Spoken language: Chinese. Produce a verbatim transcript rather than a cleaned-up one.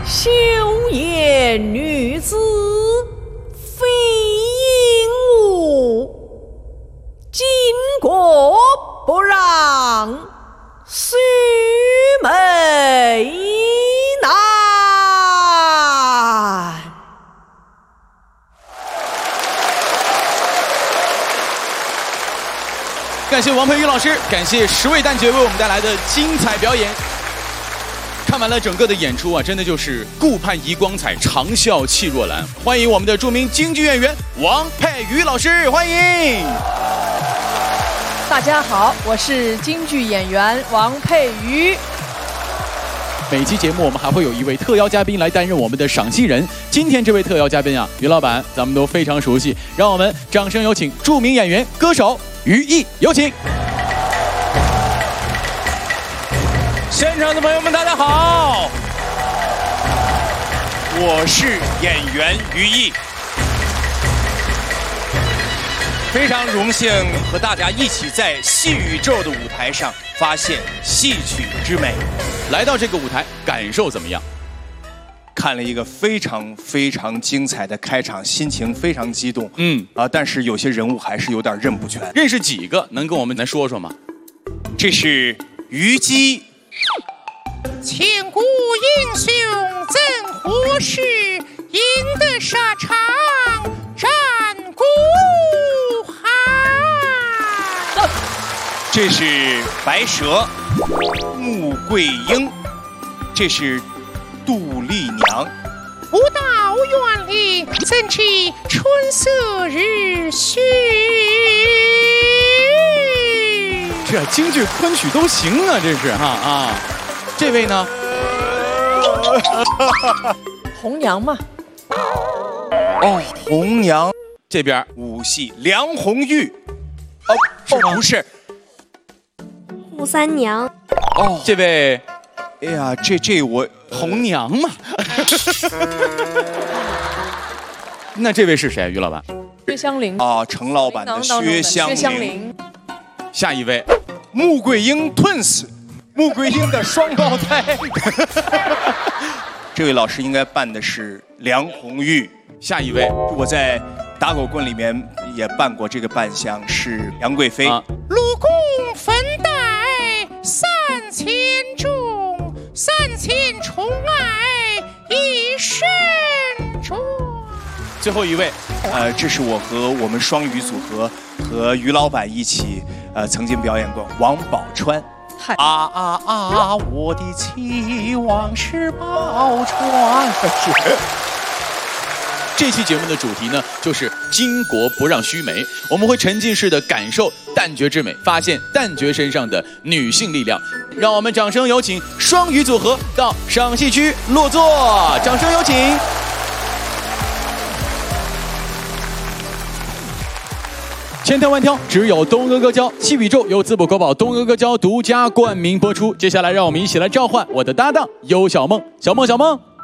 秀艳女子非鹦鹉，巾帼不让须眉难。 感谢王佩瑜老师，感谢十位旦角为我们带来的精彩表演。看完了整个的演出啊，真的就是顾盼遗光彩，长啸气若兰。欢迎我们的著名京剧演员王佩瑜老师，欢迎！ 大家好，我是京剧演员王佩瑜。 每期节目我们还会有一位特邀嘉宾来担任我们的赏析人。今天这位特邀嘉宾啊，于老板咱们都非常熟悉，让我们掌声有请著名演员、歌手于毅，有请。 现场的朋友们，大家好，我是演员于毅，非常荣幸和大家一起在戏宇宙的舞台上发现戏曲之美。 来到这个舞台，感受怎么样？ 看了一个非常非常精彩的开场，心情非常激动。嗯啊，但是有些人物还是有点认不全。 认识几个？能跟我们来说说吗？ 这是虞姬。 千古英雄怎活是赢得沙场战鼓喊。 这是白蛇，穆桂英。这是杜丽娘。 不到园里，怎知春色日虚？ 这京剧昆曲都行啊，这是哈啊！这位呢？ 红娘嘛。 哦，红娘。 这边武戏梁红玉。哦哦，不是。 扈三娘。 哦， 这位， 哎呀，这这我红娘嘛。那这位是谁？于老板？ 薛香菱。 啊，程老板的薛香菱。 薛香菱。 下一位， 穆桂英 twins。穆桂英的双胞胎。这位老师应该扮的是梁红玉。 下一位， 我在打狗棍里面也扮过这个扮相，是杨贵妃。啊、 陆公分带三千重，三千宠爱一身重。 最后一位，呃，这是我和我们双语组合和于老板一起，呃，曾经表演过王宝钏。啊啊啊！我的期望是宝钏。 这期节目的主题呢，就是巾帼不让须眉。我们会沉浸式的感受旦角之美，发现旦角身上的女性力量。让我们掌声有请双语组合到赏戏区落座，掌声有请。千挑万挑，只有东阿阿胶。戏宇宙由淄博国宝东阿阿胶独家冠名播出。接下来，让我们一起来召唤我的搭档优小梦。小梦，小梦。